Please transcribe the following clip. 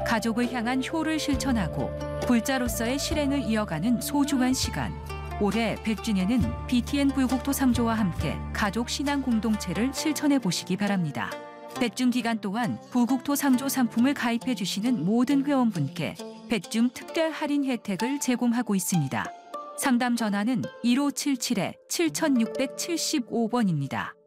가족을 향한 효를 실천하고 불자로서의 실행을 이어가는 소중한 시간. 올해 100주년은 BTN 불국토 3조와 함께 가족 신앙 공동체를 실천해 보시기 바랍니다. 100줌 기간 동안 불국토 3조 상품을 가입해 주시는 모든 회원분께 100줌 특별 할인 혜택을 제공하고 있습니다. 상담 전화는 1577-7675번입니다.